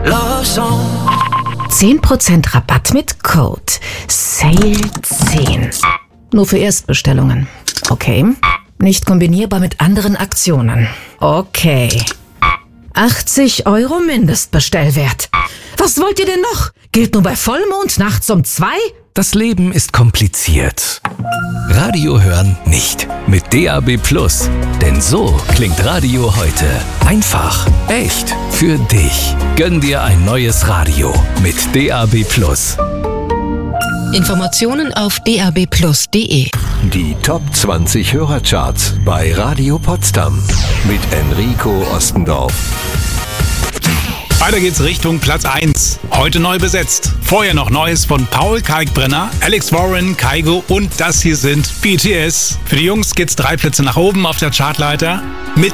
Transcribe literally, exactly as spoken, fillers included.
Love Song. zehn Prozent Rabatt mit Code Sale zehn. Nur für Erstbestellungen. Okay. Nicht kombinierbar mit anderen Aktionen. Okay. achtzig Euro Mindestbestellwert. Was wollt ihr denn noch? Gilt nur bei Vollmond nachts um zwei? Das Leben ist kompliziert. Radio hören nicht. Mit D A B Plus. Denn so klingt Radio heute. Einfach, echt, für dich. Gönn dir ein neues Radio mit D A B Plus. Informationen auf d a b plus punkt d e. Die Top zwanzig Hörercharts bei Radio Potsdam mit Enrico Ostendorf. Weiter geht's Richtung Platz eins. Heute neu besetzt. Vorher noch Neues von Paul Kalkbrenner, Alex Warren, Kygo und das hier sind B T S. Für die Jungs geht's drei Plätze nach oben auf der Chartleiter mit